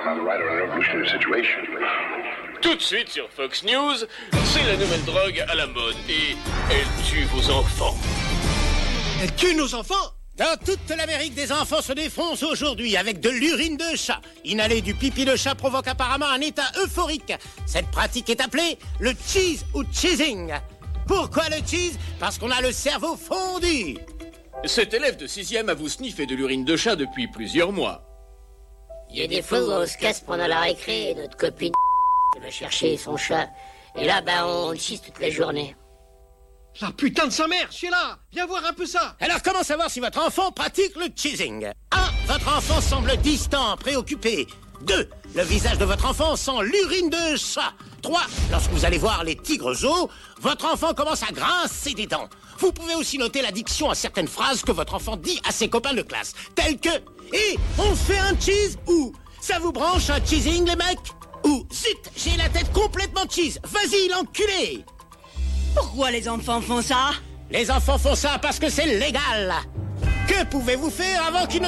Tout de suite sur Fox News, c'est la nouvelle drogue à la mode et elle tue vos enfants. Elle tue nos enfants? Dans toute l'Amérique, des enfants se défoncent aujourd'hui avec de l'urine de chat. Inhaler du pipi de chat provoque apparemment un état euphorique. Cette pratique est appelée le cheese ou cheesing. Pourquoi le cheese? Parce qu'on a le cerveau fondu. Cet élève de 6e a vous sniffé de l'urine de chat depuis plusieurs mois. Il y a des fois où on se casse pendant la récré et notre copine va chercher son chat. Et là, on le chisse toute la journée. La putain de sa mère, Sheila, viens voir un peu ça. Alors comment savoir si votre enfant pratique le cheesing? 1. Votre enfant semble distant, préoccupé. 2. Le visage de votre enfant sent l'urine de chat. 3. Lorsque vous allez voir les tigres zoos, votre enfant commence à grincer des dents. Vous pouvez aussi noter la diction à certaines phrases que votre enfant dit à ses copains de classe, telles que « Eh, on fait un cheese » ou « Ça vous branche un cheesing, les mecs ?» ou « Zut, j'ai la tête complètement cheese, vas-y l'enculé !» Pourquoi les enfants font ça? Les enfants font ça parce que c'est légal. Que pouvez-vous faire avant qu'ils ne